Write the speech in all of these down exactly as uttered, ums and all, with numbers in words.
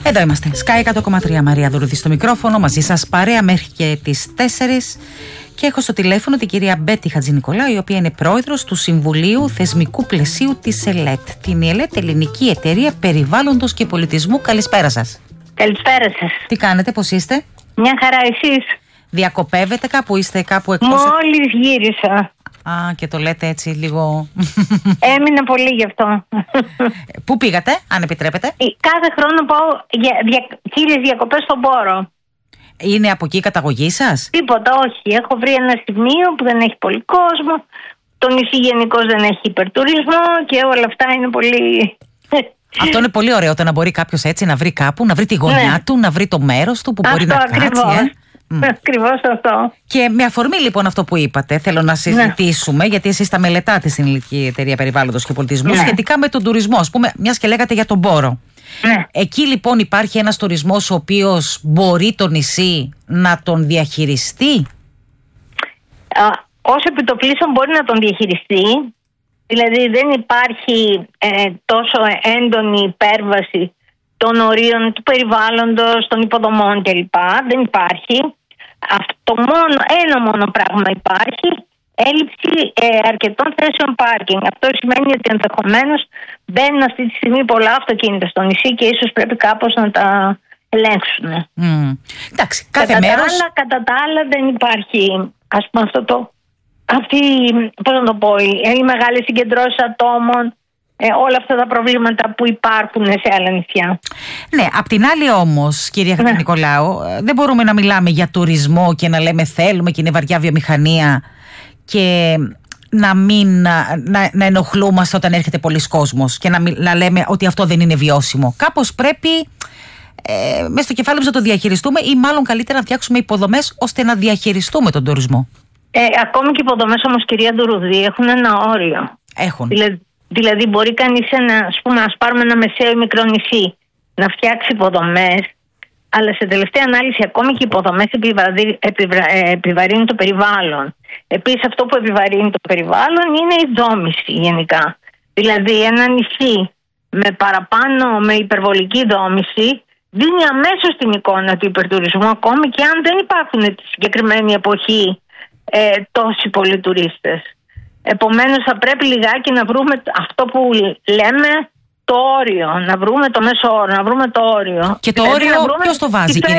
Εδώ είμαστε. Sky εκατό κόμμα τρία, Μαρία Δουρούδη στο μικρόφωνο. Μαζί σας παρέα μέχρι και τις τέσσερις. Και έχω στο τηλέφωνο την κυρία Μπέτη Χατζηνικολάου, η οποία είναι πρόεδρος του Συμβουλίου Θεσμικού Πλαισίου της ΕΛΕΤ. Την ΕΛΕΤ, Ελληνική Εταιρεία Περιβάλλοντος και Πολιτισμού. Καλησπέρα σας. Καλησπέρα σας. Τι κάνετε, πώς είστε? Μια χαρά, εσείς? Διακοπεύετε κάπου, είστε κάπου εκτός? Μόλις γύρισα. Α, και το λέτε έτσι λίγο. Έμεινα πολύ γι' αυτό. Πού πήγατε, αν επιτρέπετε? Κάθε χρόνο πάω για δια... χίλιες διακοπές στον Πόρο. Είναι από εκεί η καταγωγή σας? Τίποτα, όχι. Έχω βρει ένα σημείο που δεν έχει πολύ κόσμο. Το νησί γενικώς δεν έχει υπερτουρισμό και όλα αυτά είναι πολύ. Αυτό είναι πολύ ωραίο, το να μπορεί κάποιος έτσι να βρει κάπου, να βρει τη γωνιά ναι. του, να βρει το μέρος του που αυτό μπορεί να ακριβώς. κάτσει. Ε? Ακριβώς αυτό. Και με αφορμή λοιπόν αυτό που είπατε, θέλω να συζητήσουμε, ναι. γιατί εσείς τα μελετάτε στην Ελληνική Εταιρεία Περιβάλλοντος και Πολιτισμού, ναι. σχετικά με τον τουρισμό, ας πούμε, μιας και λέγατε για τον Πόρο. Ναι. Εκεί λοιπόν υπάρχει ένας τουρισμός ο οποίος μπορεί το νησί να τον διαχειριστεί? Α, ως επιτοπλίστων μπορεί να τον διαχειριστεί. Δηλαδή δεν υπάρχει ε, τόσο έντονη υπέρβαση των ορίων του περιβάλλοντος, των υποδομών κλπ. Δεν υπάρχει. Αυτό μόνο, ένα μόνο πράγμα υπάρχει. Έλλειψη ε, αρκετών θέσεων πάρκινγκ. Αυτό σημαίνει ότι ενδεχομένως μπαίνουν αυτή τη στιγμή πολλά αυτοκίνητα στο νησί και ίσως πρέπει κάπως να τα ελέγξουν. Mm. Εντάξει, κάθε κατά μέρος... Τα άλλα, κατά τα άλλα δεν υπάρχει, ας πούμε, αυτό το... Αυτή, πώς να το πω, οι μεγάλες συγκεντρώσεις ατόμων, ε, όλα αυτά τα προβλήματα που υπάρχουν σε άλλα νησιά. Ναι, απ' την άλλη όμως, κυρία Χατζηνικολάου, ναι. δεν μπορούμε να μιλάμε για τουρισμό και να λέμε θέλουμε και είναι βαριά βιομηχανία και να μην να, να ενοχλούμαστε όταν έρχεται πολλής κόσμος και να, να λέμε ότι αυτό δεν είναι βιώσιμο. Κάπως πρέπει ε, μέσα στο κεφάλι μας να το διαχειριστούμε ή μάλλον καλύτερα να φτιάξουμε υποδομές ώστε να διαχειριστούμε τον τουρισμό. Ε, ακόμη και οι υποδομές όμως, κυρία Ντουρούδη, έχουν ένα όριο. Έχουν. Δηλαδή, δηλαδή μπορεί κανείς ένα, ας πούμε, ας πάρουμε ένα μεσαίο ή μικρό νησί, να φτιάξει υποδομές, αλλά σε τελευταία ανάλυση ακόμη και οι υποδομές επιβαρύ, επιβρα, ε, επιβαρύνουν το περιβάλλον. Επίσης αυτό που επιβαρύνει το περιβάλλον είναι η δόμηση γενικά. Δηλαδή ένα νησί με παραπάνω, με υπερβολική δόμηση δίνει αμέσως την εικόνα του υπερτουρισμού, ακόμη και αν δεν υπάρχουν τη συγκεκριμένη εποχή ε, τόσοι πολλοί τουρίστες. Επομένως θα πρέπει λιγάκι να βρούμε αυτό που λέμε το όριο, να βρούμε το μέσο όρο, να βρούμε το όριο. Και το δηλαδή, όριο ποιος το βάζει, κύριε?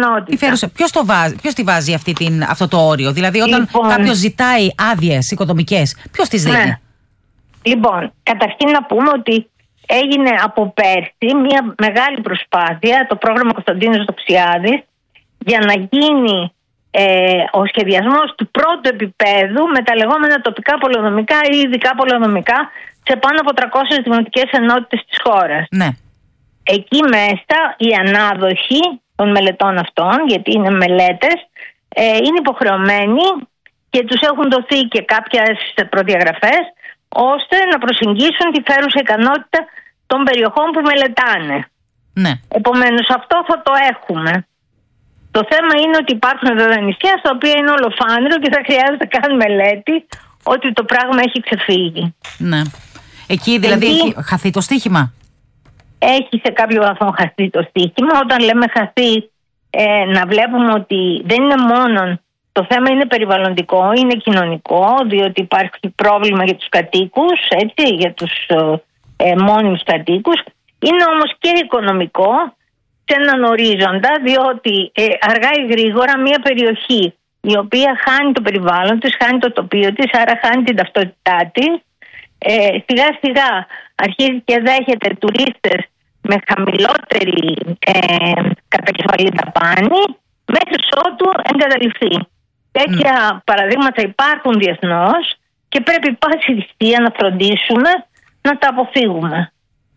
Ποιος το βάζει, ποιος τη βάζει αυτή την, αυτό το όριο? Δηλαδή όταν λοιπόν, κάποιος ζητάει άδειες οικοδομικές, ποιος τις δίνει? Ναι. Λοιπόν, καταρχήν να πούμε ότι έγινε από πέρσι μια μεγάλη προσπάθεια, το πρόγραμμα Κωνσταντίνος Δοξιάδης, για να γίνει ε, ο σχεδιασμός του πρώτου επίπεδου με τα λεγόμενα τοπικά πολεοδομικά ή ειδικά πολεοδομικά σε πάνω από τριακόσιες δημοτικές ενότητες της χώρας. Ναι. Εκεί μέσα οι ανάδοχοι των μελετών αυτών, γιατί είναι μελέτες, ε, είναι υποχρεωμένοι και τους έχουν δοθεί και κάποιες προδιαγραφές ώστε να προσεγγίσουν τη φέρουσα ικανότητα των περιοχών που μελετάνε. Ναι. Επομένως αυτό θα το έχουμε. Το θέμα είναι ότι υπάρχουν βέβαια νησιά στα οποία είναι ολοφάνερο και θα χρειάζεται καν μελέτη ότι το πράγμα έχει ξεφύγει. Ναι. Εκεί δηλαδή Εκεί, έχει χαθεί το στοίχημα? Έχει σε κάποιο βαθμό χαθεί το στοίχημα. Όταν λέμε χαθεί, ε, να βλέπουμε ότι δεν είναι μόνο το θέμα, είναι περιβαλλοντικό, είναι κοινωνικό, διότι υπάρχει πρόβλημα για τους κατοίκους, έτσι, για τους ε, μόνιμους κατοίκους. Είναι όμως και οικονομικό σε έναν ορίζοντα, διότι ε, αργά ή γρήγορα μια περιοχή η οποία χάνει το περιβάλλον της, χάνει το τοπίο της, άρα χάνει την ταυτότητά της, ε, σιγά σιγά αρχίζει και δέχεται τουρίστες με χαμηλότερη ε, κατακεφαλή δαπάνη μέχρι ότου εγκαταλειφθεί. Τέτοια mm. παραδείγματα υπάρχουν διεθνώς και πρέπει πάση θυσία να φροντίσουμε να τα αποφύγουμε.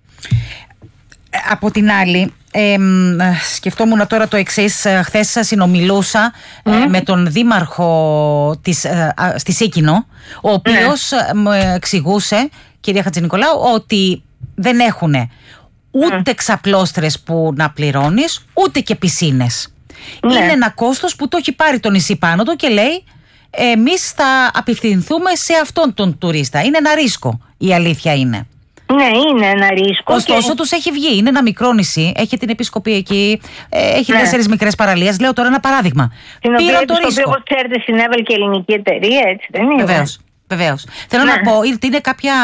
Από την άλλη, ε, σκεφτόμουν τώρα το εξής. Χθες συνομιλούσα mm. ε, με τον δήμαρχο της, ε, στη Σίκινο, ο οποίος mm. μου εξηγούσε, κυρία Χατζηνικολάου, ότι δεν έχουν ούτε mm. ξαπλώστρες που να πληρώνεις, ούτε και πισίνες. Mm. Είναι ένα κόστος που το έχει πάρει το νησί πάνω του και λέει εμείς θα απευθυνθούμε σε αυτόν τον τουρίστα. Είναι ένα ρίσκο, η αλήθεια είναι. Ναι, είναι ένα ρίσκο. Ωστόσο, και... τους έχει βγει. Είναι ένα μικρό νησί. Έχει την επισκοπή εκεί. Έχει ναι. τέσσερις μικρές παραλίες. Λέω τώρα ένα παράδειγμα. Την οποία, το ρίσκο. Όπως ξέρετε, συνέβαλε και η ελληνική εταιρεία, έτσι δεν είναι? Βεβαίως. Βεβαίως. Θέλω ναι. να πω ότι είναι κάποια.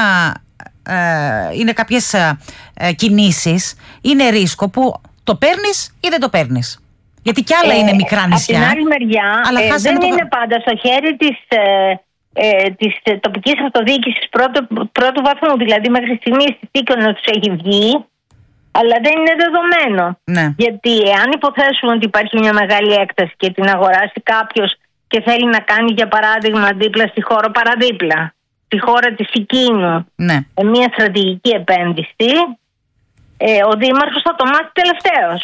Ε, είναι κάποιες ε, κινήσεις. Είναι ρίσκο που το παίρνεις ή δεν το παίρνεις. Γιατί κι άλλα ε, είναι μικρά νησιά. Από την άλλη μεριά, αλλά ε, δεν το... είναι πάντα στο χέρι της. Ε, Ε, της ε, τοπικής αυτοδιοίκησης πρώτου, πρώτου βαθμού. Δηλαδή μέχρι στιγμής στη Σίκονο τους έχει βγει, αλλά δεν είναι δεδομένο. Ναι. Γιατί εάν υποθέσουμε ότι υπάρχει μια μεγάλη έκταση και την αγοράσει κάποιος και θέλει να κάνει, για παράδειγμα, δίπλα στη χώρα, παραδίπλα στη χώρα της Σικίνου, ναι. ε, μια στρατηγική επένδυση, ε, ο δήμαρχος θα το μάθει τελευταίος.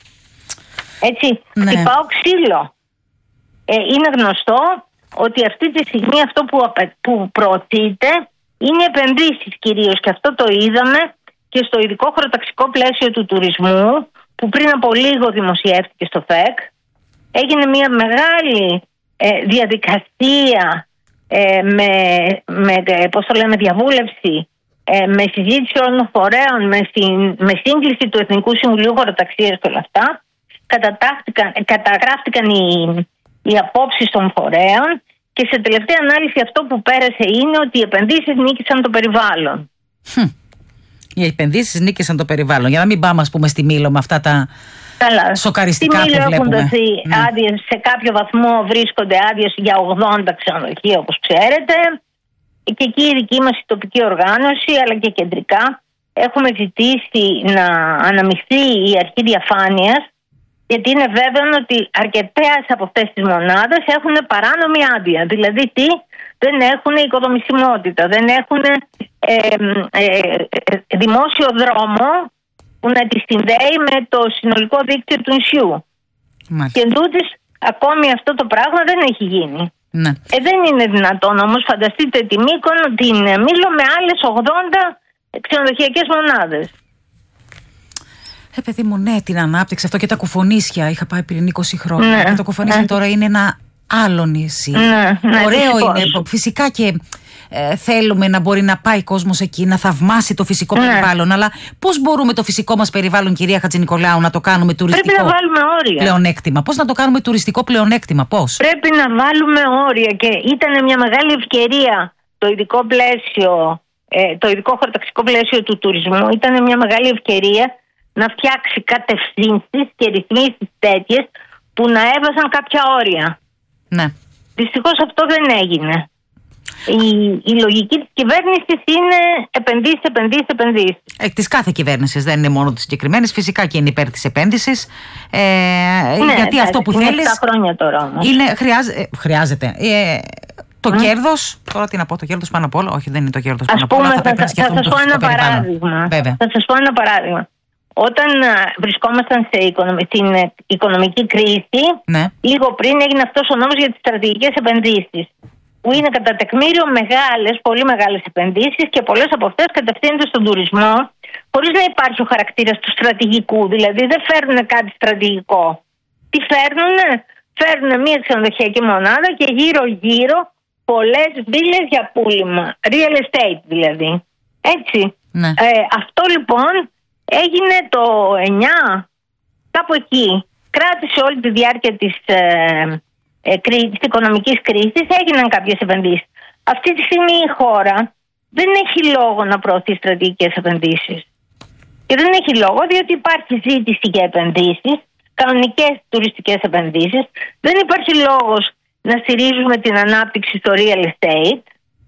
Έτσι, ναι. χτυπάω ξύλο. Ε, είναι γνωστό ότι αυτή τη στιγμή αυτό που, που προωθείται είναι επενδύσεις κυρίως, και αυτό το είδαμε και στο ειδικό χωροταξικό πλαίσιο του τουρισμού που πριν από λίγο δημοσιεύτηκε στο ΦΕΚ. Έγινε μια μεγάλη ε, διαδικασία ε, με, με, πώς το λέμε, διαβούλευση, ε, με συζήτηση όλων των φορέων, με, συν, με σύγκληση του Εθνικού Συμβουλίου Χωροταξίας και όλα αυτά. Καταγράφτηκαν οι οι απόψεις των φορέων και σε τελευταία ανάλυση αυτό που πέρασε είναι ότι οι επενδύσεις νίκησαν το περιβάλλον. Hm. Οι επενδύσεις νίκησαν το περιβάλλον. Για να μην πάμε, ας πούμε, στη Μήλο με αυτά τα Καλά. σοκαριστικά που βλέπουμε. Έχουν δοθεί ναι. άδειες, σε κάποιο βαθμό βρίσκονται άδειες για ογδόντα ξενοδοχεία, όπως ξέρετε. Και εκεί η δική μας η τοπική οργάνωση, αλλά και κεντρικά, έχουμε ζητήσει να αναμειχθεί η αρχή διαφάνειας, γιατί είναι βέβαιο ότι αρκετές από αυτές τις μονάδες έχουν παράνομη άδεια. Δηλαδή τι, δεν έχουν οικοδομησιμότητα, δεν έχουν ε, ε, ε, δημόσιο δρόμο που να τη συνδέει με το συνολικό δίκτυο του νησιού. Μάλιστα. Και εντούτοις ακόμη αυτό το πράγμα δεν έχει γίνει. Ναι. Ε, δεν είναι δυνατόν όμως, φανταστείτε τη Μύκονο, την Μήλο με άλλες ογδόντα ξενοδοχειακές μονάδες. Ε, παιδί μου, ναι, την ανάπτυξη αυτό και τα Κουφονίσια. Είχα πάει πριν είκοσι χρόνια. Ναι, και το Κουφονίσια ναι. τώρα είναι ένα άλλο νησί. Ναι, ναι, ωραίο φυσικός. είναι. Φυσικά και ε, θέλουμε να μπορεί να πάει κόσμος εκεί, να θαυμάσει το φυσικό ναι. περιβάλλον. Αλλά πώς μπορούμε το φυσικό μας περιβάλλον, κυρία Χατζηνικολάου, να το κάνουμε τουριστικό? Πρέπει να βάλουμε όρια. Πλεονέκτημα. Πώς να το κάνουμε τουριστικό πλεονέκτημα, πώς? Πρέπει να βάλουμε όρια. Και ήταν μια μεγάλη ευκαιρία το ειδικό πλαίσιο, ε, το ειδικό χωροταξικό πλαίσιο του τουρισμού. Ήταν μια μεγάλη ευκαιρία να φτιάξει κατευθύνσεις και ρυθμίσεις τέτοιες που να έβαζαν κάποια όρια. Ναι. Δυστυχώς αυτό δεν έγινε. Η, η λογική της κυβέρνησης είναι επενδύσεις, επενδύσεις, επενδύσεις. Ε, της κάθε κυβέρνησης, δεν είναι μόνο της συγκεκριμένης. Φυσικά και είναι υπέρ της επένδυσης. Ε, ναι, γιατί αυτό που είναι θέλεις. επτά χρόνια τώρα όμως. Είναι, χρειάζε, ε, χρειάζεται. Ε, το mm. κέρδος. Τώρα τι να πω, το κέρδος πάνω απ' όλα? Όχι, δεν είναι το κέρδος πάνω απ' όλα. Θα, θα, θα σας πω ένα παράδειγμα. Θα σας πω ένα παράδειγμα. Όταν βρισκόμασταν σε οικονομ... στην οικονομική κρίση, ναι. λίγο πριν έγινε αυτός ο νόμος για τις στρατηγικές επενδύσεις, που είναι κατά τεκμήριο μεγάλες, πολύ μεγάλες επενδύσεις και πολλές από αυτές κατευθύνονται στον τουρισμό, χωρίς να υπάρχει ο χαρακτήρας του στρατηγικού. Δηλαδή δεν φέρνουν κάτι στρατηγικό. Τι φέρνουνε? Φέρνουν μια ξενοδοχειακή μονάδα και γύρω-γύρω πολλές βίλες για πούλημα. Real estate δηλαδή. Έτσι. Ναι. Ε, αυτό λοιπόν έγινε το εννιά, κάπου εκεί. Κράτησε όλη τη διάρκεια της, ε, ε, της οικονομικής κρίσης, έγιναν κάποιες επενδύσεις. Αυτή τη στιγμή η χώρα δεν έχει λόγο να προωθεί στρατηγικές επενδύσεις. Και δεν έχει λόγο διότι υπάρχει ζήτηση για επενδύσεις, κανονικές τουριστικές επενδύσεις. Δεν υπάρχει λόγος να στηρίζουμε την ανάπτυξη στο real estate.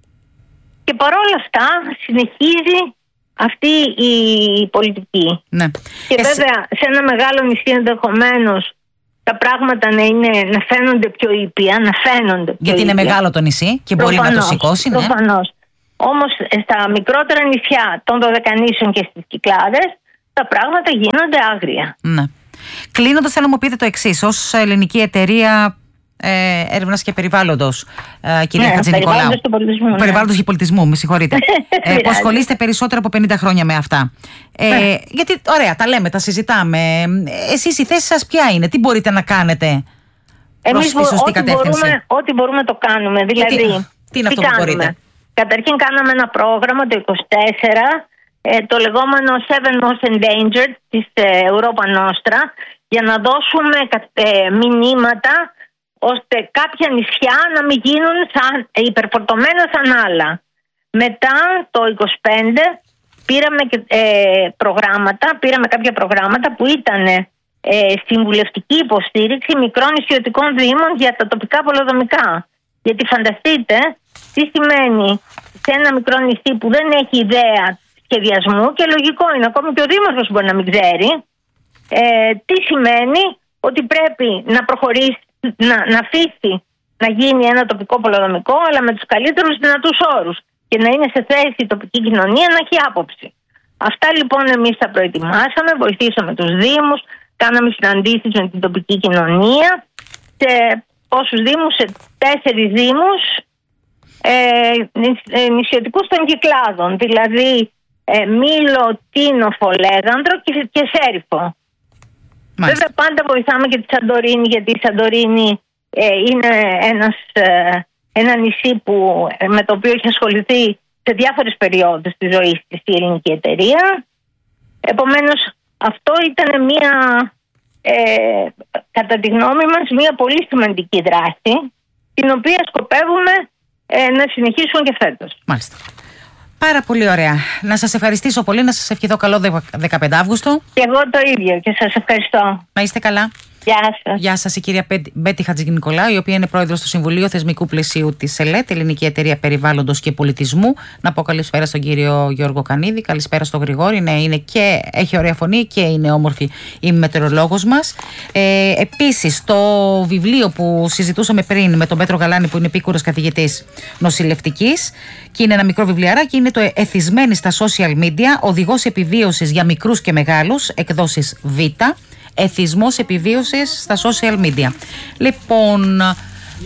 Και παρόλα αυτά συνεχίζει αυτή η πολιτική. Ναι. Και Εσύ... βέβαια σε ένα μεγάλο νησί ενδεχομένως τα πράγματα να, είναι, να φαίνονται πιο ήπια, να φαίνονται πιο Γιατί ήπια. Είναι μεγάλο το νησί και μπορεί προφανώς, να το σηκώσει. Ναι. Προφανώς. Όμως στα μικρότερα νησιά των Δωδεκανήσων και στις Κυκλάδες τα πράγματα γίνονται άγρια. Ναι. Κλείνοντας, θέλω να μου πείτε το εξής. Ως ελληνική εταιρεία Ε, έρευνας και περιβάλλοντος, ε, κυρία ναι, Χατζηνικολάου. Περιβάλλοντος και πολιτισμού. Ναι. Περιβάλλοντος και πολιτισμού, με συγχωρείτε. ε, που ασχολείστε περισσότερο από πενήντα χρόνια με αυτά. Ε, ναι. Γιατί, ωραία, τα λέμε, τα συζητάμε. Εσείς η θέση σας ποια είναι, τι μπορείτε να κάνετε προς τη σωστή ό,τι κατεύθυνση? Μπορούμε, ό,τι μπορούμε να το κάνουμε. Δηλαδή, τι, τι είναι αυτό τι που μπορείτε? Καταρχήν κάναμε ένα πρόγραμμα το είκοσι τέσσερα ε, το λεγόμενο Seven Most Endangered της ε, Europa Nostra, για να δώσουμε ε, μηνύματα ώστε κάποια νησιά να μην γίνουν σαν, υπερφορτωμένα σαν άλλα. Μετά το είκοσι πέντε πήραμε ε, προγράμματα, πήραμε κάποια προγράμματα που ήταν ε, συμβουλευτική υποστήριξη μικρών νησιωτικών δήμων για τα τοπικά πολεοδομικά. Γιατί φανταστείτε τι σημαίνει σε ένα μικρό νησί που δεν έχει ιδέα σχεδιασμού, και λογικό είναι, ακόμη και ο δήμαρχος μπορεί να μην ξέρει, ε, τι σημαίνει ότι πρέπει να προχωρήσει, να, να αφήσει να γίνει ένα τοπικό πολεοδομικό, αλλά με τους καλύτερους δυνατούς όρους, και να είναι σε θέση η τοπική κοινωνία να έχει άποψη. Αυτά λοιπόν εμείς τα προετοιμάσαμε, βοηθήσαμε τους δήμους, κάναμε συναντήσεις με την τοπική κοινωνία. Σε πόσους δήμους? Σε τέσσερις δήμους ε, νησιωτικούς των Κυκλάδων, δηλαδή ε, Μήλο, Τίνοφο, Λέγανδρο και, και Σέριφο. Μάλιστα. Βέβαια πάντα βοηθάμε και τη Σαντορίνη, γιατί η Σαντορίνη ε, είναι ένας, ε, ένα νησί που, ε, με το οποίο έχει ασχοληθεί σε διάφορες περιόδους της ζωής της η ελληνική εταιρεία. Επομένως αυτό ήταν μια, ε, κατά τη γνώμη μας, μια πολύ σημαντική δράση, την οποία σκοπεύουμε ε, να συνεχίσουμε και φέτος. Μάλιστα. Πάρα πολύ ωραία. Να σας ευχαριστήσω πολύ, να σας ευχηθώ καλό δεκαπέντε Αυγούστου. Και εγώ το ίδιο, και σας ευχαριστώ. Να είστε καλά. Γεια σας. Γεια σας, η κυρία Μπέτη Χατζηνικολάου, η οποία είναι πρόεδρος του Συμβουλίου Θεσμικού Πλαισίου της ΕΛΕΤ, Ελληνική Εταιρεία Περιβάλλοντος και Πολιτισμού. Να πω καλησπέρα στον κύριο Γιώργο Κανίδη, καλησπέρα στον Γρηγόρη. Ναι, είναι και, έχει ωραία φωνή και είναι όμορφη η μετεωρολόγος μας. Ε, επίσης, το βιβλίο που συζητούσαμε πριν με τον Πέτρο Γαλάνη, που είναι επίκουρος καθηγητής νοσηλευτικής, και είναι ένα μικρό βιβλιαράκι, είναι το Εθισμένοι στα social media, οδηγός επιβίωσης για μικρούς και μεγάλους, εκδόσεις Β. Εθισμός επιβίωσης στα social media. Λοιπόν, α,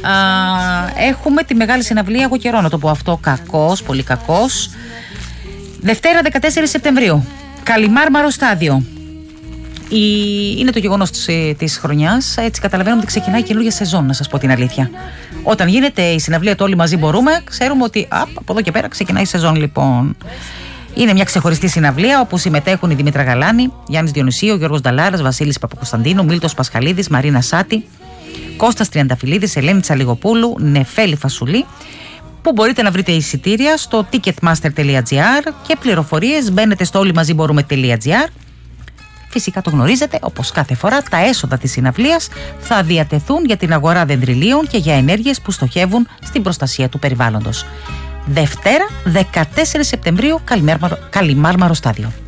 έχουμε τη μεγάλη συναυλία, εγώ καιρό να το πω αυτό, κακός, πολύ κακός. Δευτέρα δεκατέσσερις Σεπτεμβρίου, Καλιμάρμαρο Στάδιο. Η... Είναι το γεγονός της, της χρονιάς, έτσι καταλαβαίνουμε ότι ξεκινάει καινούργια σεζόν, να σας πω την αλήθεια. Όταν γίνεται η συναυλία το Όλοι Μαζί Μπορούμε, ξέρουμε ότι α, από εδώ και πέρα ξεκινάει η σεζόν λοιπόν. Είναι μια ξεχωριστή συναυλία όπου συμμετέχουν η Δήμητρα Γαλάνη, Γιάννης Διονυσίου, Γιώργος Νταλάρας, Βασίλης Παπακοσταντίνου, Μίλτος Πασχαλίδης, Μαρίνα Σάτη, Κώστας Τριανταφυλλίδης, Ελένη Τσαλιγοπούλου, Νεφέλη Φασουλή, που μπορείτε να βρείτε εισιτήρια στο ticketmaster τελεία gr και πληροφορίες μπαίνετε στο όλοιμαζιμπορούμε.gr. Φυσικά το γνωρίζετε, όπως κάθε φορά, τα έσοδα της συναυλίας θα διατεθούν για την αγορά δεντριλίων και για ενέργειες που στοχεύουν στην προστασία του περιβάλλοντος. Δευτέρα δεκατέσσερις Σεπτεμβρίου, Καλιμάρμαρο Στάδιο.